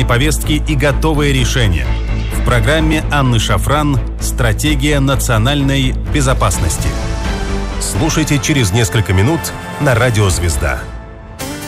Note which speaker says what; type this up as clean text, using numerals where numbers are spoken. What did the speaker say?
Speaker 1: актуальные повестки и готовые решения. В программе Анны Шафран «Стратегия национальной безопасности». Слушайте через несколько минут на Радио «Звезда».